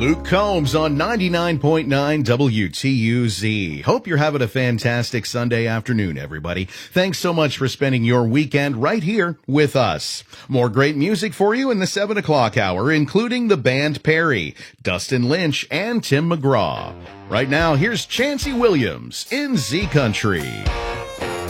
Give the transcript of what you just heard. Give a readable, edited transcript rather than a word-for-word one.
Luke Combs on 99.9 WTUZ. Hope you're having a fantastic Sunday afternoon, everybody. Thanks so much for spending your weekend right here with us. More great music for you in the 7 o'clock hour, including the band Perry, Dustin Lynch, and Tim McGraw. Right now, here's Chancey Williams in Z Country.